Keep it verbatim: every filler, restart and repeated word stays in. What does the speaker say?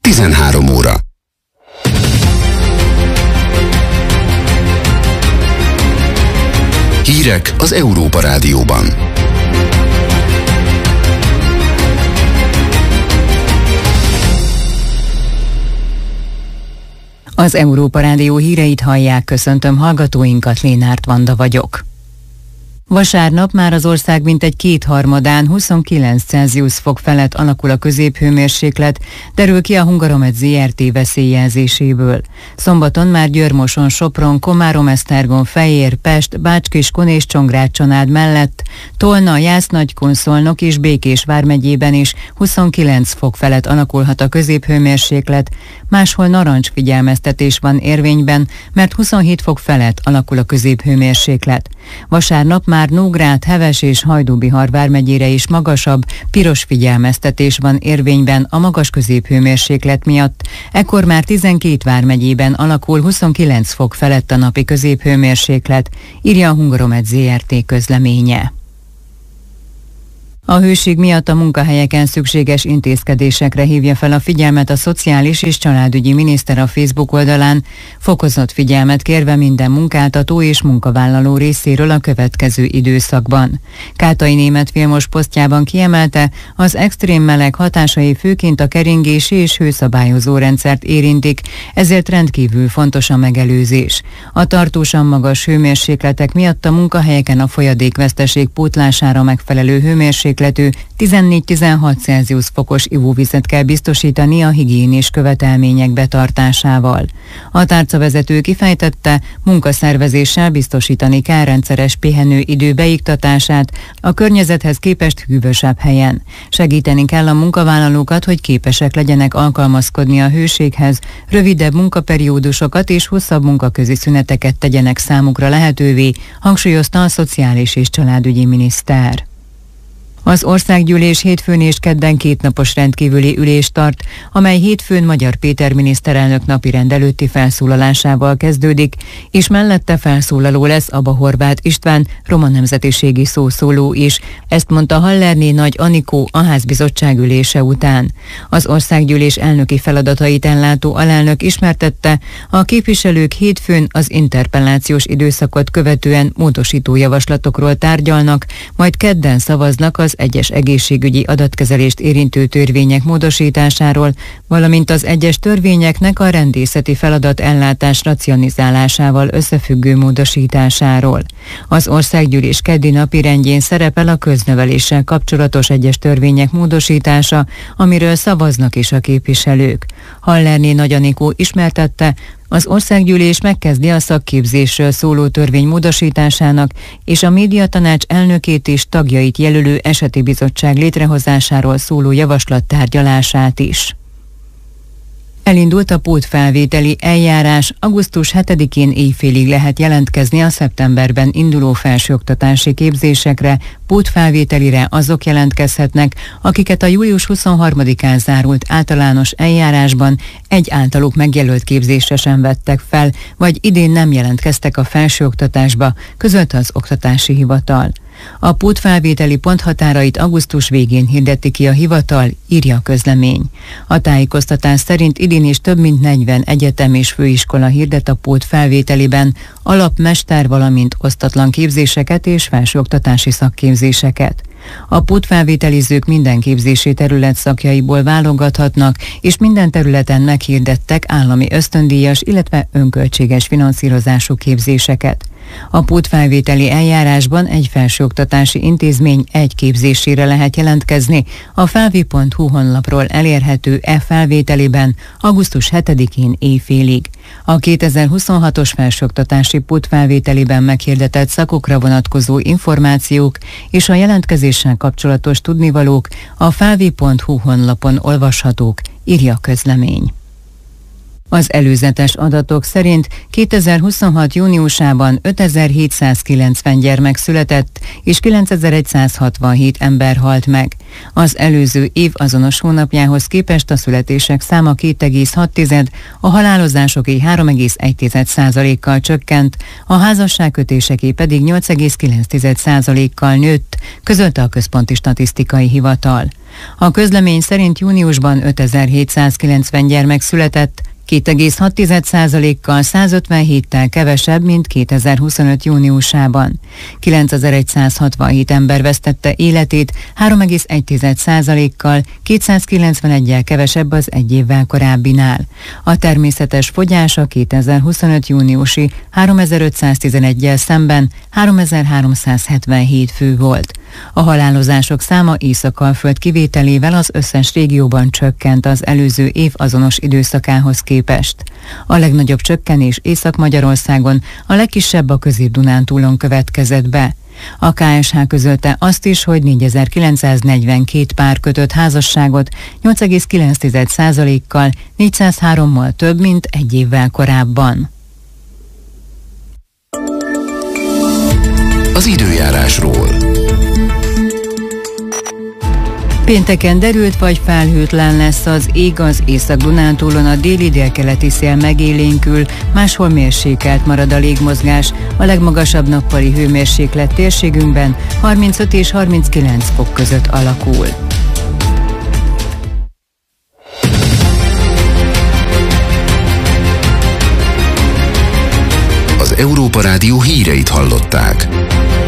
tizenhárom óra. Hírek az Európa Rádióban. Az Európa Rádió híreit hallják, köszöntöm hallgatóinkat, Lénárt Vanda vagyok. Vasárnap már az ország mintegy kétharmadán huszonkilenc Celsius fok felett alakul a középhőmérséklet, derül ki a Hungaromet zé er té veszélyjelzéséből. Szombaton már Győr-Moson, Sopron, Komárom-Esztergom, Fejér, Pest, Bács-Kiskun és Csongrád-Csanád mellett, Tolna, Jász-Nagykun, Szolnok és Békés vármegyében is huszonkilenc fok felett alakulhat a középhőmérséklet, máshol narancsfigyelmeztetés van érvényben, mert huszonhét fok felett alakul a középhőmérséklet. Vasárnap már Nógrád, Heves és Hajdú-Bihar vármegyére is magasabb, piros figyelmeztetés van érvényben a magas középhőmérséklet miatt. Ekkor már tizenkét vármegyében alakul huszonkilenc fok felett a napi középhőmérséklet, írja a Hungaromet zé er té közleménye. A hőség miatt a munkahelyeken szükséges intézkedésekre hívja fel a figyelmet a Szociális és Családügyi Miniszter a Facebook oldalán, fokozott figyelmet kérve minden munkáltató és munkavállaló részéről a következő időszakban. Kátai Németh Vilmos posztjában kiemelte, az extrém meleg hatásai főként a keringési és hőszabályozó rendszert érintik, ezért rendkívül fontos a megelőzés. A tartósan magas hőmérsékletek miatt a munkahelyeken a folyadékveszteség pótlására megfelelő hőmérséklet tizennégy-tizenhat Celsius fokos ivóvizet kell biztosítani a higiénés követelmények betartásával. A tárcavezető kifejtette, munkaszervezéssel biztosítani kell rendszeres pihenőidő beiktatását a környezethez képest hűvösebb helyen. Segíteni kell a munkavállalókat, hogy képesek legyenek alkalmazkodni a hőséghez, rövidebb munkaperiódusokat és hosszabb munkaközi szüneteket tegyenek számukra lehetővé, hangsúlyozta a Szociális és Családügyi Miniszter. Az országgyűlés hétfőn és kedden kétnapos rendkívüli ülést tart, amely hétfőn Magyar Péter miniszterelnök napirend előtti felszólalásával kezdődik, és mellette felszólaló lesz Aba Horváth István, roma nemzetiségi szószóló is. Ezt mondta Hallerné Nagy Anikó a házbizottság ülése után. Az országgyűlés elnöki feladatait ellátó alelnök ismertette, a képviselők hétfőn az interpellációs időszakot követően módosító javaslatokról tárgyalnak, majd kedden szavaznak az egyes egészségügyi adatkezelést érintő törvények módosításáról, valamint az egyes törvényeknek a rendészeti feladat ellátás racionalizálásával összefüggő módosításáról. Az országgyűlés keddi napirendjén szerepel a közneveléssel kapcsolatos egyes törvények módosítása, amiről szavaznak is a képviselők. Hallerné Nagy Anikó ismertette, az országgyűlés megkezdi a szakképzésről szóló törvény módosításának és a médiatanács elnökét és tagjait jelölő eseti bizottság létrehozásáról szóló javaslat tárgyalását is. Elindult a pótfelvételi eljárás, augusztus hetedikén éjfélig lehet jelentkezni a szeptemberben induló felsőoktatási képzésekre, pótfelvételire azok jelentkezhetnek, akiket a július huszonharmadikán zárult általános eljárásban egy általuk megjelölt képzésre sem vettek fel, vagy idén nem jelentkeztek a felsőoktatásba, közölte az Oktatási Hivatal. A pótfelvételi ponthatárait augusztus végén hirdeti ki a hivatal, írja a közlemény. A tájékoztatás szerint idén is több mint negyven egyetem és főiskola hirdet a pótfelvételiben alap, mester, valamint osztatlan képzéseket és felsőoktatási szakképzéseket. A pótfelvételizők minden képzési terület szakjaiból válogathatnak, és minden területen meghirdettek állami ösztöndíjas, illetve önköltséges finanszírozású képzéseket. A pótfelvételi eljárásban egy felsőoktatási intézmény egy képzésére lehet jelentkezni, a felvi pont hu honlapról elérhető e-felvételiben augusztus hetedikén éjfélig. A kétezer-huszonhatos felsőoktatási pótfelvételiben meghirdetett szakokra vonatkozó információk és a jelentkezéssel kapcsolatos tudnivalók a felvi pont hu honlapon olvashatók, írja a közlemény. Az előzetes adatok szerint kétezer-huszonhat júniusában ötezer-hétszázkilencven gyermek született, és kilencezer-százhatvanhét ember halt meg. Az előző év azonos hónapjához képest a születések száma két egész hat, a halálozásoké három egész egy százalékkal csökkent, a házasságkötéseké pedig nyolc egész kilenc százalékkal nőtt, közölte a Központi Statisztikai Hivatal. A közlemény szerint júniusban ötezer-hétszázkilencven gyermek született, két egész hat százalékkal százötvenhéttel kevesebb, mint kétezer-huszonöt júniusában. kilencezer-százhatvanhét ember vesztette életét, három egész egy százalékkal, kétszázkilencvenegyel kevesebb az egy évvel korábbinál. A természetes fogyás a kétezer-huszonöt júniusi háromezer-ötszáztizeneggyel szemben háromezer-háromszázhetvenhét fő volt. A halálozások száma Észak-Alföld kivételével az összes régióban csökkent az előző év azonos időszakához képest. A legnagyobb csökkenés Észak-Magyarországon, a legkisebb a Közép-Dunántúlon következett be. A ká es há közölte azt is, hogy négyezer-kilencszáznegyvenkét pár kötött házasságot, nyolc egész kilenc százalékkal, négyszázhárommal több, mint egy évvel korábban. Az időjárásról. Pénteken derült vagy felhőtlen lesz az ég, az Észak-Dunántúlon a déli-délkeleti szél megélénkül, máshol mérsékelt marad a légmozgás, a legmagasabb nappali hőmérséklet térségünkben harmincöt és harminckilenc fok között alakul. Az Európa Rádió híreit hallották.